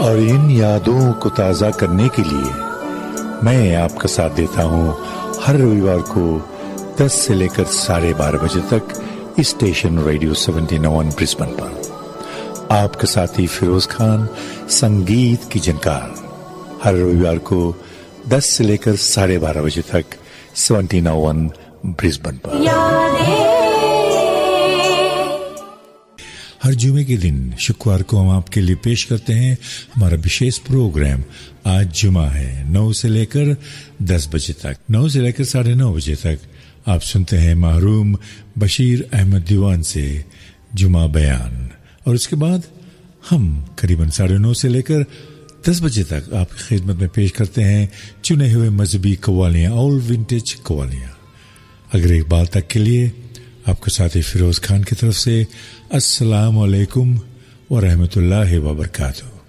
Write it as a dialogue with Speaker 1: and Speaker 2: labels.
Speaker 1: और इन यादों को ताज़ा करने के लिए मैं आपका साथ देता हूं हर रविवार को 10 से लेकर 12:30 बजे तक स्टेशन रेडियो 79 ब्रिस्बेन पर। आपके साथी फिरोज खान, संगीत की जनकार, हर रविवार को 10 से लेकर 12:30 बजे तक 79 ब्रिस्बेन पर। हर जुमे के दिन शुक्रवार को हम आपके लिए पेश करते हैं हमारा विशेष प्रोग्राम। आज जुमा है, 9 से लेकर 10 बजे तक, 9 से लेकर 9:30 बजे तक आप सुनते हैं महरूम बशीर अहमद दीवान से जुमा बयान। और उसके बाद हम करीबन 9:30 से लेकर 10 बजे तक आपकी खिदमत में पेश करते हैं चुने हुए मजहबी कव्वालियाँ, ऑल विंटेज कव्वालियाँ। अगर एक बार तक के लिए आपके साथी फिरोज खान की तरफ से अस्सलाम वालेकुम व रहमतुल्लाहि व बरकातहू।